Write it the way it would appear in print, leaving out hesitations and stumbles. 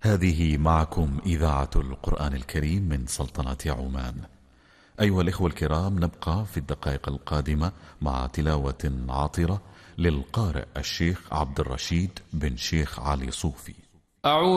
هذه معكم إذاعة القرآن الكريم من سلطنة عمان. أيها الإخوة الكرام، نبقى في الدقائق القادمة مع تلاوة عاطرة للقارئ الشيخ عبد الرشيد بن شيخ علي صوفي. أعوذ